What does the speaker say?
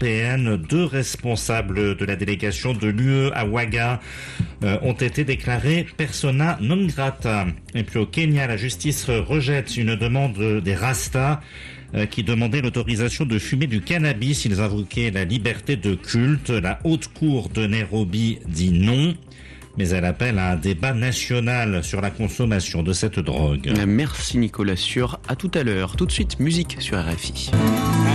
européenne. 2 responsables de la délégation de l'UE à Ouaga ont été déclarés persona non grata. Et puis au Kenya, la justice rejette une demande des Rastas qui demandaient l'autorisation de fumer du cannabis. Ils invoquaient la liberté de culte. La haute cour de Nairobi dit non. Mais elle appelle à un débat national sur la consommation de cette drogue. Merci Nicolas Sieur, à tout à l'heure. Tout de suite, musique sur RFI.